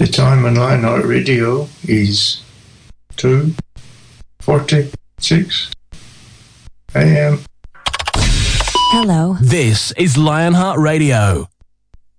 The time on Lionheart Radio is 2:46 a.m. Hello. This is Lionheart Radio.